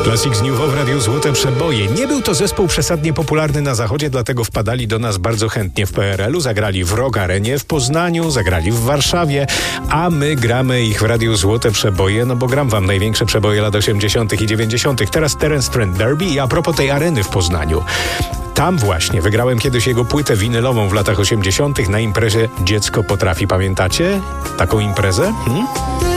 Classics New w Radiu Złote Przeboje. Nie był to zespół przesadnie popularny na zachodzie, dlatego wpadali do nas bardzo chętnie w PRL-u. Zagrali w Rock Arenie w Poznaniu, zagrali w Warszawie, a my gramy ich w Radiu Złote Przeboje, no bo gram wam największe przeboje lat 80. i 90. Teraz Terence Trent D'Arby i a propos tej areny w Poznaniu. Tam właśnie wygrałem kiedyś jego płytę winylową w latach 80. na imprezie Dziecko Potrafi. Pamiętacie taką imprezę?